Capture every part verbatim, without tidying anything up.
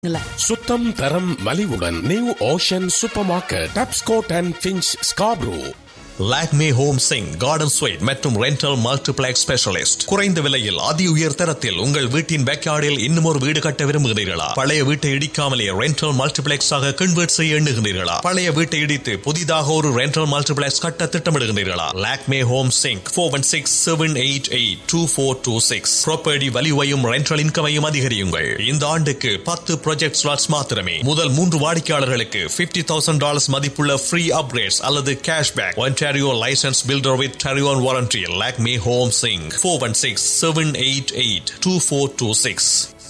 சுத்தம் தரம் மலிவுடன் new ocean super market Tapscott and pinch Scarborough. Lakme home Singh garden sweet மற்றும் rental multiplex specialist. குறைந்த விலையில் அதி உயர் தரத்தில் உங்கள் வீட்டின் பேக்யார்டில் இன்னும் ஒரு வீடு கட்ட விரும்புகிறீர்களா? பழைய வீட்டை இடிக்காமலே ரெண்டல் மல்டிப்ளெக்ஸ் ஆக கன்வெர்ட் செய்ய எண்ணுகிறீர்களா? பழைய வீட்டை இடித்து புதிதாக ஒரு ரெண்டல் மல்டிப்ளெக்ஸ் கட்ட திட்டமிடுகிறீர்களா? Lakme home Singh four one six seven eight eight two four two six. Property வலிவையும் rental இன்கமையும் அதிகரியுங்கள். இந்த ஆண்டுக்கு பத்து ப்ராஜெக்ட் ஸ்லாட்ஸ் மாத்திரமே. முதல் மூன்று வாடிக்கையாளர்களுக்கு பிப்டி தௌசண்ட் டாலர்ஸ் மதிப்புள்ள ஃப்ரீ அப்கிரேட்ஸ் அல்லது cashback. Ontario licensed builder with Ontario warranty. Lakme Home Singh four one six seven eight eight two four two six.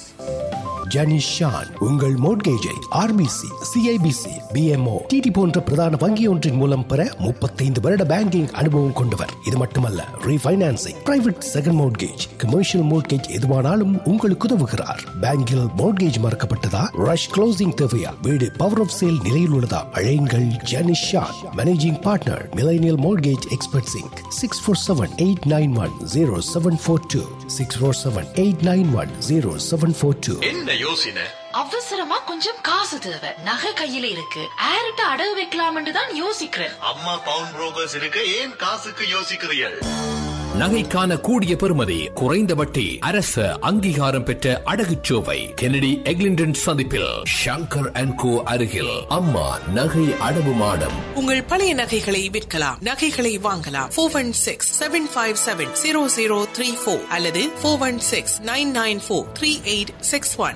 Janish Shawn உங்கள் மோட்கேஜை ஆர்பிசி, சிஐபிசி, பிஎம்ஓ, டிடி போன்ற பிரதான வங்கி ஒன்றின் மூலம் பெற முப்பத்தைந்து வருட பேங்கிங் அனுபவம் கொண்டவர். இது மட்டுமல்ல, refinancing, private second mortgage, commercial mortgage எதுவானாலும் உங்களுக்கு உதவுகிறார். பேங்கில் மோட்கேஜ் மறக்கப்பட்டதா, ரஷ் க்ளோசிங் தேவையா, வீடு பவர் ஆஃப் சேல் நிலையில் உள்ளதா, அழையுங்கள் Janish Shawn. Managing partner millennial mortgage expert Singh six four seven eight nine one zero seven four two six four seven eight nine one zero seven four two. யோசனை அவசரமா கொஞ்சம் காசு தேவை, நகை கையில இருக்கு, ஆர்ட்ட அடகு வைக்கலாம்னு தான் யோசிக்கிறேன். அம்மா பவுன் புரோக்கர்ஸ் இருக்கு, ஏன் காசுக்கு யோசிக்கிறீர்கள்? நகைக்கான கூடிய பெறுமதி, குறைந்த வட்டி, அரசு அங்கீகாரம் பெற்ற அடகுச்சோவை கெனடி எக்லிண்டன் சந்திப்பில் ஷங்கர் அண்ட் கோ அருகில் அம்மா நகை அடவு மாடம். உங்கள் பழைய நகைகளை விற்கலாம், நகைகளை வாங்கலாம். Four one six seven five seven zero zero three four அல்லது four one six nine nine four three eight six one.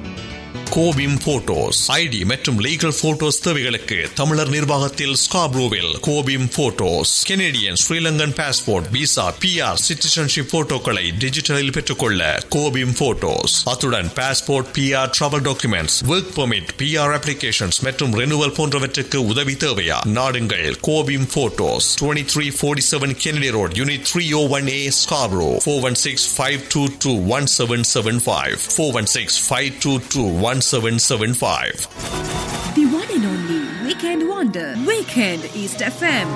கோபிம் photos ID மற்றும் லீகல் போட்டோஸ் தேவைகளுக்கு தமிழர் நிர்வாகத்தில் ஸ்காப்ரூவில் கோபிம் photos. Canadian, Sri Lankan passport, visa, PR, citizenship போட்டோக்களை டிஜிட்டலில் பெற்றுக்கொள்ள கோபிம் போட்டோஸ். அத்துடன் passport, PR, travel documents, work permit, PR applications மற்றும் renewal போன்றவற்றுக்கு உதவி தேவையா? நாடுங்கள் கோபிம் photos. Twenty three forty seven Kennedy road, unit three O one A, Scarborough. Four one six five two two one seven seven five four one six five two two one seven seven five. The one and only Weekend Wonder, Weekend East F M.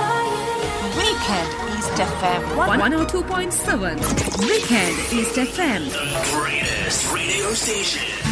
Weekend East F M one oh two point seven. Weekend East F M. The greatest radio station.